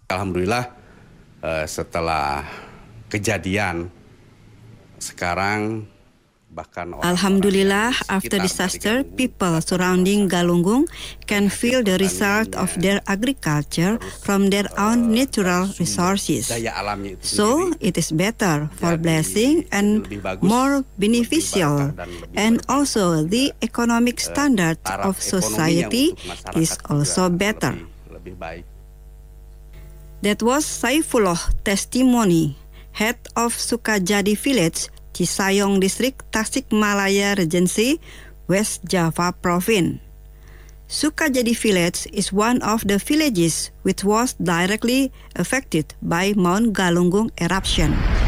Alhamdulillah setelah kejadian sekarang Alhamdulillah, after disaster, people surrounding Galunggung can feel the result of their agriculture from their own natural resources. So, it is better for blessing and more beneficial. And also, the economic standard of society is also better. That was Saifullah testimony, head of Sukajadi village, Cisayong District, Tasikmalaya Regency, West Java Province. Sukajadi village is one of the villages which was directly affected by Mount Galunggung eruption.